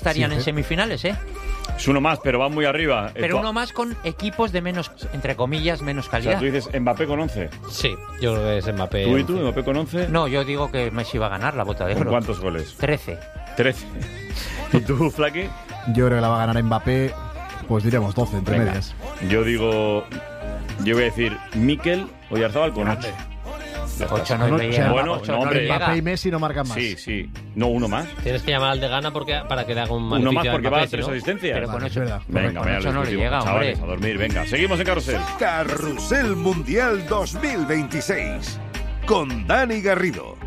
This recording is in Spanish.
estarían en semifinales, ¿eh? Es uno más, pero va muy arriba. Pero uno más con equipos de menos, entre comillas, menos O calidad. sea, tú dices Mbappé con 11. Sí, yo creo que es Mbappé. ¿Tú y tú, Mbappé con 11? No, yo digo que Messi va a ganar la Bota de ¿Con Oro. cuántos goles? 13. 13. ¿Y tú, Flaky? Yo creo que la va a ganar Mbappé, pues diremos 12, entre Venga. medias. Yo voy a decir Mikel Oyarzabal con 8. 8 no No, le o sea, llega. bueno, ocho no, no hombre, le llega. Mbappé y Messi no marcan más. Sí. No, uno más. Tienes que llamar al de Gana para que le haga un Uno maleficio más a porque Mbappé, va a si 3 no. asistencias. Pero con Es ocho- verdad. Venga, con vaya, ocho no le discutimos, llega, chavales, hombre. a dormir. Venga, seguimos en Carrusel. Carrusel Mundial 2026 con Dani Garrido.